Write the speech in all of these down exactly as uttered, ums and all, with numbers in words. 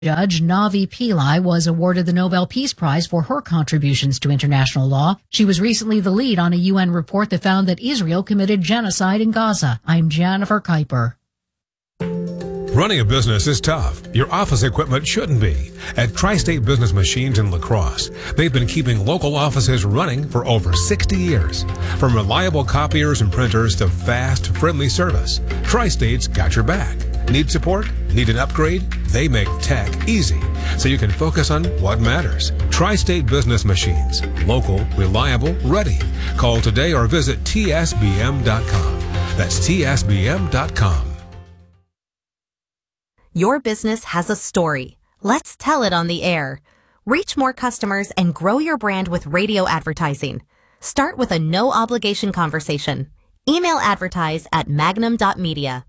Judge Navi Pillai was awarded the Nobel Peace Prize for her contributions to international law. She was recently the lead on a U N report that found that Israel committed genocide in Gaza. I'm Jennifer Kuiper. Running a business is tough. Your office equipment shouldn't be. At Tri-State Business Machines in La Crosse, they've been keeping local offices running for over sixty years. From reliable copiers and printers to fast, friendly service, Tri-State's got your back. Need support? Need an upgrade? They make tech easy, so you can focus on what matters. Tri-State Business Machines. Local, reliable, ready. Call today or visit T S B M dot com. That's T S B M dot com. Your business has a story. Let's tell it on the air. Reach more customers and grow your brand with radio advertising. Start with a no-obligation conversation. Email advertise at magnum dot media.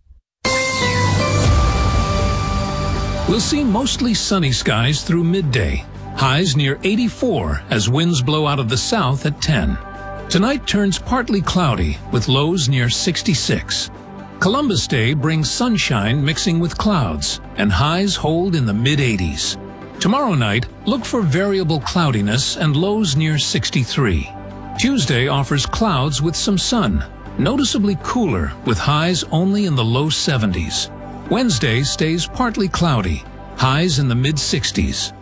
We'll see mostly sunny skies through midday. Highs near eighty-four as winds blow out of the south at ten. Tonight turns partly cloudy with lows near sixty-six. Columbus Day brings sunshine mixing with clouds, and highs hold in the mid-eighties. Tomorrow night, look for variable cloudiness and lows near sixty-three. Tuesday offers clouds with some sun, noticeably cooler with highs only in the low seventies. Wednesday stays partly cloudy, highs in the mid-sixties.